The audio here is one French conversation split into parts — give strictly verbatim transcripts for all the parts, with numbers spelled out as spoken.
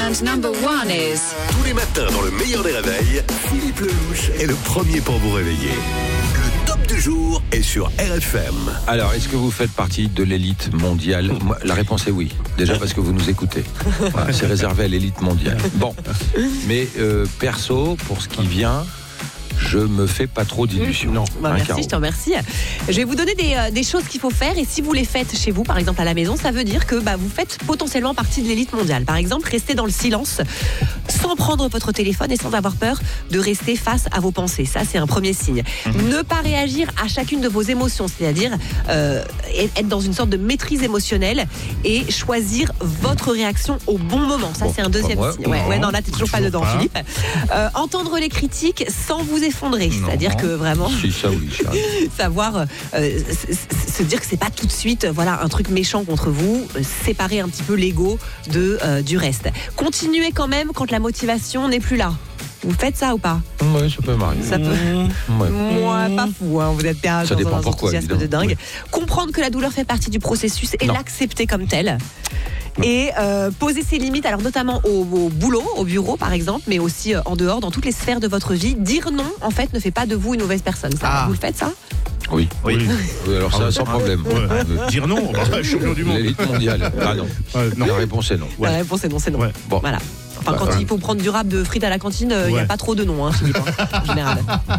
And number one is... Tous les matins dans le meilleur des réveils, Philippe Lelouch est le premier pour vous réveiller. Le top du jour est sur R F M. Alors, est-ce que vous faites partie de l'élite mondiale ? Moi, la réponse est oui. Déjà parce que vous nous écoutez. Voilà, c'est réservé à l'élite mondiale. Bon, mais euh, perso, pour ce qui vient... je me fais pas trop d'illusions. Non. Bah, hein, merci, Caro. je te remercie. Je vais vous donner des, euh, des choses qu'il faut faire, et si vous les faites chez vous, par exemple à la maison, ça veut dire que bah, vous faites potentiellement partie de l'élite mondiale. Par exemple, restez dans le silence sans prendre votre téléphone et sans avoir peur de rester face à vos pensées. Ça, c'est un premier signe. Mmh. Ne pas réagir à chacune de vos émotions, c'est-à-dire euh, être dans une sorte de maîtrise émotionnelle et choisir votre réaction au bon moment. Ça, bon, c'est un deuxième moi, signe. Ouais, ouais, non, là, t'es toujours, toujours pas dedans, pas. Philippe. Euh, entendre les critiques sans vous effondrer, non. C'est-à-dire que vraiment si, ça, oui, savoir euh, se dire que c'est pas tout de suite voilà un truc méchant contre vous, séparer un petit peu l'ego de euh, du reste. Continuez quand même quand la motivation n'est plus là. Vous faites ça ou pas ? Oui, ça peut m'arriver. Ça peut. Ouais. Moi, pas fou. Hein. Vous êtes bien ça dans dépend un pourquoi, enthousiasme de dingue. Oui. Comprendre que la douleur fait partie du processus et non. l'accepter comme telle. Non. Et euh, poser ses limites, alors notamment au, au boulot, au bureau par exemple, mais aussi euh, en dehors, dans toutes les sphères de votre vie. Dire non, en fait, ne fait pas de vous une mauvaise personne. Ça, ah. Vous le faites, ça ? Oui. Oui. oui. Alors ça, ah, sans problème. Ouais. Euh, dire non, bah, champion du monde. L'élite mondiale. Ah non. Euh, non. La réponse est non. Ouais. La réponse est non, c'est non. Ouais. Bon. Voilà. Enfin, quand ouais. il faut prendre du rap de frites à la cantine, il euh, n'y ouais. a pas trop de noms, hein, Philippe, hein, en général.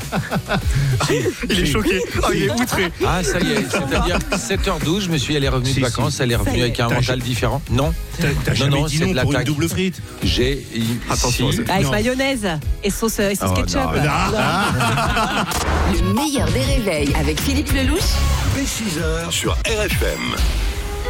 Il est choqué. Oh, il est outré. Ah, ça y est. C'est-à-dire sept heures douze, je me suis, elle est revenue si, de vacances, si. Elle est revenue avec un t'as mental j- différent. Non. T'as, t'as jamais non, non, dit c'est non de pour l'attaque. Une double frite. J'ai. Attention. Si. Avec non. mayonnaise et sauce, et sauce oh, ketchup. Non. Ah. Le meilleur des réveils avec Philippe Lelouch. Dès six heures sur R F M.